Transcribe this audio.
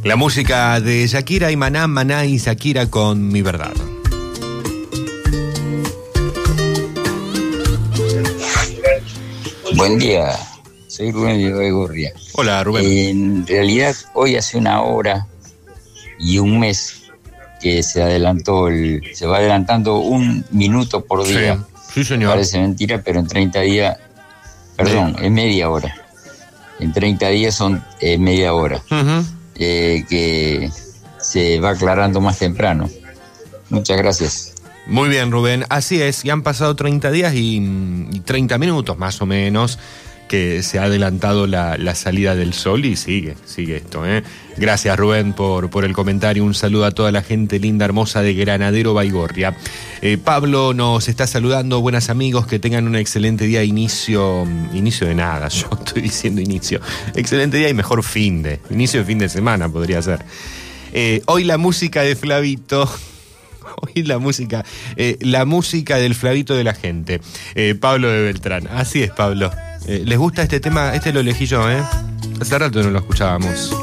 La música de Shakira y Maná, Maná y Shakira con Mi Verdad. Buen día, soy Rubén de Gorria. Hola, Rubén. En realidad, hoy hace una hora y un mes que se va adelantando un minuto por día. Sí, señor. Parece mentira, pero en 30 días, es media hora. En 30 días son media hora. Uh-huh. Que se va aclarando más temprano. Muchas gracias. Muy bien, Rubén. Así es, ya han pasado 30 días y 30 minutos más o menos que se ha adelantado la salida del sol y sigue esto, ¿eh? Gracias, Rubén, por el comentario. Un saludo a toda la gente linda, hermosa de Granadero Baigorria. Pablo nos está saludando. Buenas amigos, que tengan un excelente día. Inicio de nada, yo estoy diciendo inicio. Excelente día y mejor inicio de fin de semana podría ser. Hoy la música de Flavito. Hoy la música del Flavito de la gente. Pablo de Beltrán. Así es, Pablo. ¿Les gusta este tema? Este lo elegí yo, ¿eh? Hace rato no lo escuchábamos.